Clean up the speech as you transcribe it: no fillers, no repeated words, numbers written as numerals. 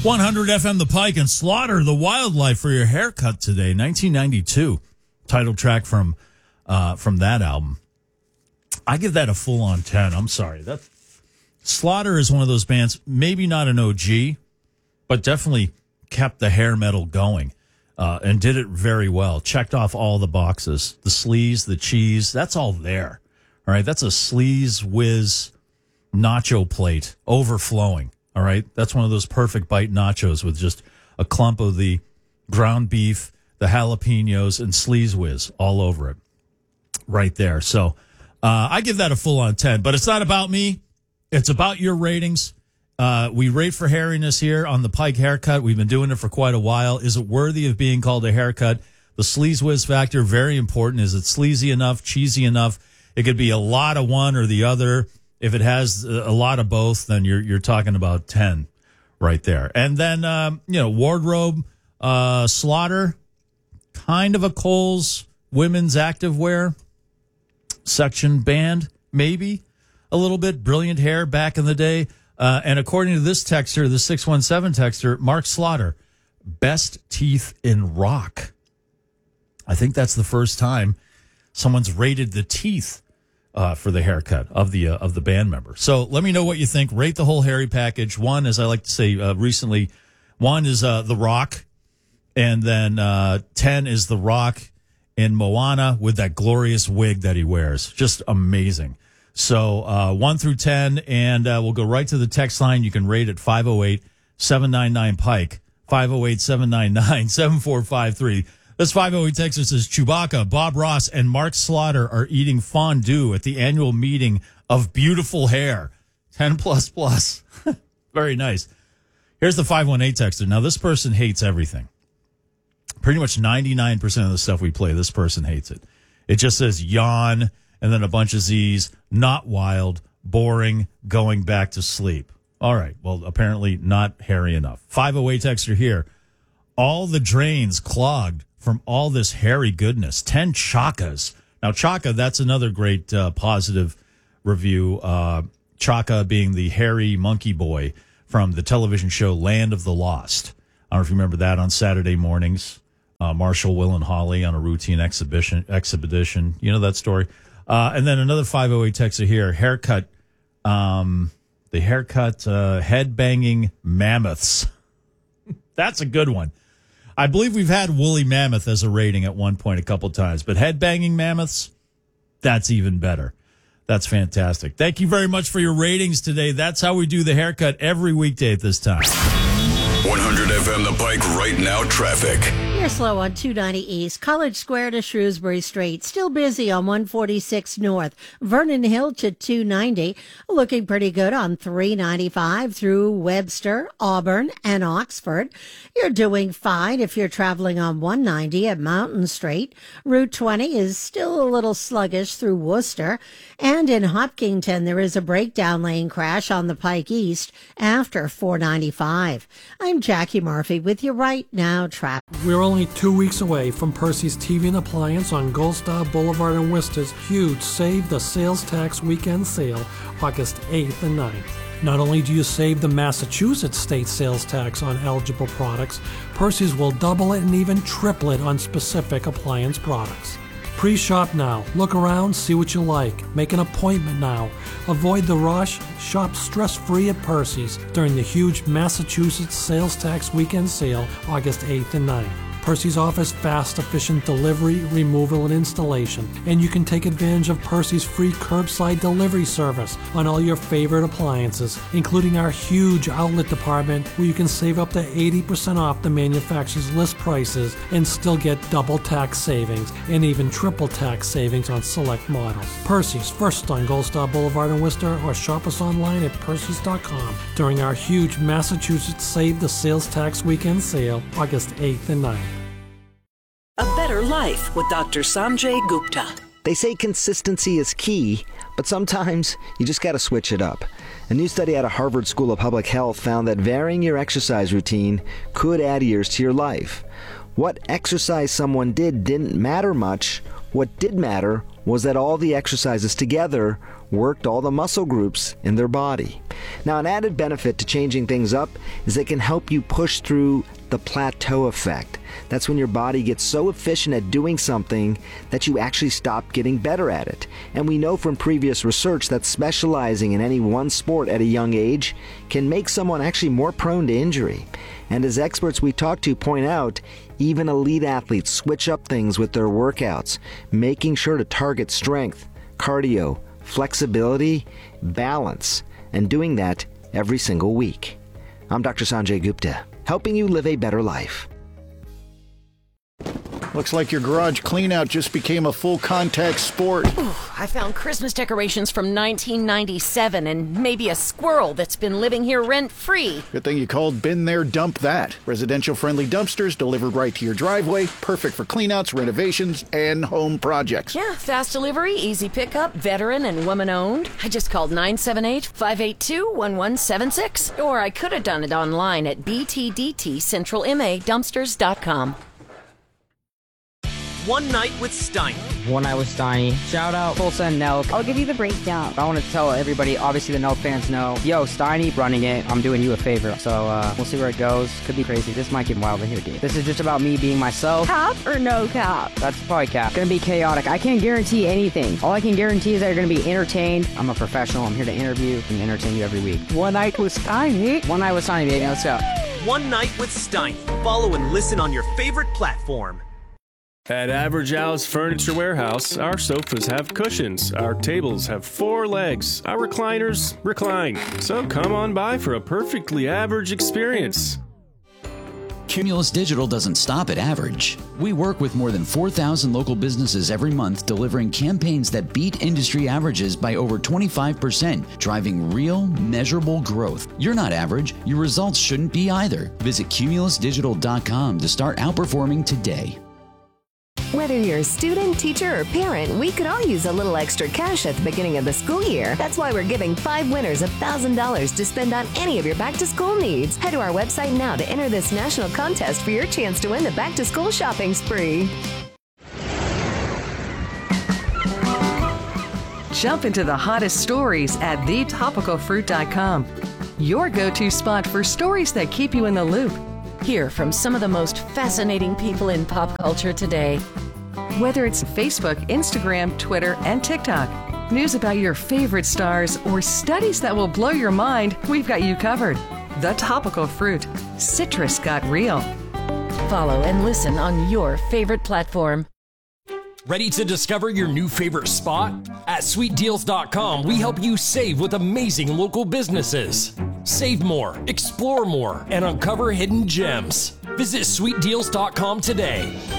100 FM The Pike and Slaughter the Wildlife for your haircut today. 1992 title track from that album. I give that a full-on 10. I'm sorry. Slaughter is one of those bands, maybe not an OG, but definitely kept the hair metal going and did it very well. Checked off all the boxes. The sleaze, the cheese, that's all there. All right, that's a sleaze whiz nacho plate overflowing. All right, that's one of those perfect bite nachos with just a clump of the ground beef, the jalapenos, and sleaze whiz all over it right there. So I give that a full-on 10, but it's not about me. It's about your ratings. We rate for hairiness here on the Pike Haircut. We've been doing it for quite a while. Is it worthy of being called a haircut? The sleaze whiz factor, very important. Is it sleazy enough, cheesy enough? It could be a lot of one or the other. If it has a lot of both, then you're talking about 10 right there. And then, wardrobe, Slaughter, kind of a Kohl's women's activewear section band, maybe a little bit. Brilliant hair back in the day. And according to this texter, the 617 texter, Mark Slaughter, best teeth in rock. I think that's the first time someone's rated the teeth for the haircut of the band member. So let me know what you think. Rate the whole hairy package. One, as I like to say recently, one is The Rock, and then 10 is The Rock in Moana with that glorious wig that he wears. Just amazing. So 1 through 10, and we'll go right to the text line. You can rate it 508-799-PIKE, 508-799-7453. This 508 texter says, Chewbacca, Bob Ross, and Mark Slaughter are eating fondue at the annual meeting of beautiful hair. 10 plus. Very nice. Here's the 518 texter. Now, this person hates everything. Pretty much 99% of the stuff we play, this person hates it. It just says yawn and then a bunch of Z's, not wild, boring, going back to sleep. All right. Well, apparently not hairy enough. 508 texter here. All the drains clogged from all this hairy goodness. 10 Chakas. Now, Chaka, that's another great positive review. Chaka being the hairy monkey boy from the television show Land of the Lost. I don't know if you remember that on Saturday mornings. Marshall, Will, and Holly on a routine expedition. You know that story? And then another 508 texter here. Haircut. The haircut head-banging mammoths. That's a good one. I believe we've had woolly mammoth as a rating at one point a couple times, but head-banging mammoths, that's even better. That's fantastic. Thank you very much for your ratings today. That's how we do the haircut every weekday at this time. 100 FM The Pike right now traffic. You're slow on 290 East, College Square to Shrewsbury Street. Still busy on 146 North, Vernon Hill to 290. Looking pretty good on 395 through Webster, Auburn, and Oxford. You're doing fine if you're traveling on 190 at Mountain Street. Route 20 is still a little sluggish through Worcester. And in Hopkinton, there is a breakdown lane crash on the Pike East after 495. I'm Jackie Murphy with you right now, traffic. We're only 2 weeks away from Percy's TV and Appliance on Gold Star Boulevard in Worcester's huge Save the Sales Tax Weekend Sale, August 8th and 9th. Not only do you save the Massachusetts state sales tax on eligible products, Percy's will double it and even triple it on specific appliance products. Pre-shop now. Look around, see what you like. Make an appointment now. Avoid the rush. Shop stress-free at Percy's during the huge Massachusetts Sales Tax Weekend Sale, August 8th and 9th. Percy's offers fast, efficient delivery, removal, and installation. And you can take advantage of Percy's free curbside delivery service on all your favorite appliances, including our huge outlet department where you can save up to 80% off the manufacturer's list prices and still get double tax savings and even triple tax savings on select models. Percy's, first on Gold Star Boulevard in Worcester, or shop us online at Percy's.com during our huge Massachusetts Save the Sales Tax Weekend Sale, August 8th and 9th. A Better Life with Dr. Sanjay Gupta. They say consistency is key, but sometimes you just got to switch it up. A new study out of Harvard School of Public Health found that varying your exercise routine could add years to your life. What exercise someone did didn't matter much. What did matter was that all the exercises together worked all the muscle groups in their body. Now, an added benefit to changing things up is it can help you push through the plateau effect. That's when your body gets so efficient at doing something that you actually stop getting better at it. And we know from previous research that specializing in any one sport at a young age can make someone actually more prone to injury. And as experts we talk to point out, even elite athletes switch up things with their workouts, making sure to target strength, cardio, flexibility, balance, and doing that every single week. I'm Dr. Sanjay Gupta, helping you live a better life. Looks like your garage cleanout just became a full contact sport. Ooh, I found Christmas decorations from 1997 and maybe a squirrel that's been living here rent-free. Good thing you called Been There, Dump That. Residential-friendly dumpsters delivered right to your driveway, perfect for cleanouts, renovations, and home projects. Yeah, fast delivery, easy pickup, veteran and woman-owned. I just called 978-582-1176. Or I could have done it online at btdtcentralmadumpsters.com. One Night with Steiny. One Night with Steiny. Shout out Full Send Nelk. I'll give you the breakdown. I want to tell everybody, obviously the Nelk fans know, yo, Steiny running it, I'm doing you a favor. So we'll see where it goes. Could be crazy. This might get wild in here, dude. This is just about me being myself. Cap or no cap? That's probably cap. Gonna be chaotic. I can't guarantee anything. All I can guarantee is that you're gonna be entertained. I'm a professional. I'm here to interview and entertain you every week. One Night with Steiny. One Night with Steiny, baby. Let's go. One Night with Steiny. Follow and listen on your favorite platform. At Average Al's Furniture Warehouse, our sofas have cushions, our tables have 4 legs, our recliners recline. So come on by for a perfectly average experience. Cumulus Digital doesn't stop at average. We work with more than 4,000 local businesses every month, delivering campaigns that beat industry averages by over 25%, driving real, measurable growth. You're not average. Your results shouldn't be either. Visit cumulusdigital.com to start outperforming today. Whether you're a student, teacher, or parent, we could all use a little extra cash at the beginning of the school year. That's why we're giving 5 winners $1,000 to spend on any of your back-to-school needs. Head to our website now to enter this national contest for your chance to win the back-to-school shopping spree. Jump into the hottest stories at thetopicalfruit.com. Your go-to spot for stories that keep you in the loop. Hear from some of the most fascinating people in pop culture today. Whether it's Facebook, Instagram, Twitter, and TikTok, news about your favorite stars, or studies that will blow your mind, we've got you covered. The Topical Fruit. Citrus got real. Follow and listen on your favorite platform. Ready to discover your new favorite spot? At SweetDeals.com, we help you save with amazing local businesses. Save more, explore more, and uncover hidden gems. Visit SweetDeals.com today.